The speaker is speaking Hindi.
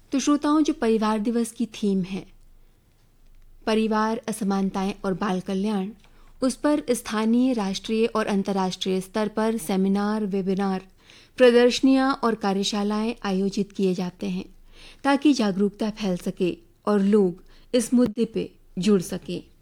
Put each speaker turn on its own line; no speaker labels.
तो श्रोताओं, जो परिवार दिवस की थीम है परिवार, असमानताएं और बाल कल्याण, उस पर स्थानीय, राष्ट्रीय और अंतर्राष्ट्रीय स्तर पर सेमिनार, वेबिनार, प्रदर्शनियां और कार्यशालाएं आयोजित किए जाते हैं ताकि जागरूकता फैल सके और लोग इस मुद्दे पे जुड़ सकें।